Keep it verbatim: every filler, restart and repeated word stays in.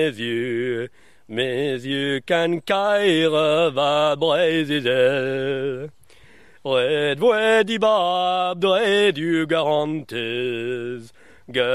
Mes yeux, mes yeux can kaire va brezizel. Red, red, di bab, red, you garantes.